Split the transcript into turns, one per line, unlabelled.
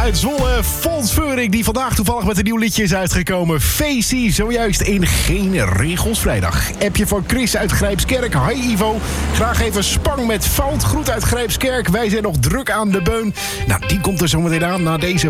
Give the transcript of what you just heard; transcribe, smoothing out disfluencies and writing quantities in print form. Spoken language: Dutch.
uit Zwolle, Fons Veurik, die vandaag toevallig met een nieuw liedje is uitgekomen. Facey, zojuist in Geen Regels Vrijdag. Appje van Chris uit Grijpskerk. Hi Ivo, graag even Spang met Fout. Groet uit Grijpskerk, wij zijn nog druk aan de beun. Nou, die komt er zo meteen aan na deze